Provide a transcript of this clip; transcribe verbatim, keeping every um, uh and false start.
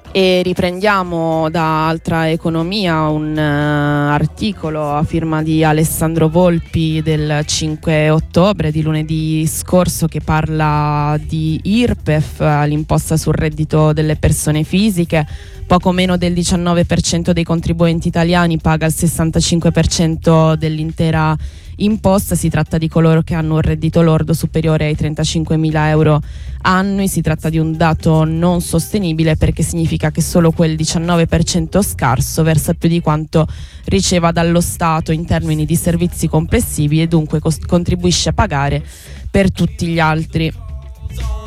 E riprendiamo da Altra Economia un uh, articolo a firma di Alessandro Volpi del cinque ottobre di lunedì scorso, che parla di I R P E F, l'imposta sul reddito delle persone fisiche. Poco meno del diciannove per cento dei contribuenti italiani paga il sessantacinque per cento dell'intera imposta. Si tratta di coloro che hanno un reddito lordo superiore ai trentacinquemila euro annui. Si tratta di un dato non sostenibile, perché significa che solo quel diciannove per cento scarso versa più di quanto riceva dallo Stato in termini di servizi complessivi, e dunque cos- contribuisce a pagare per tutti gli altri.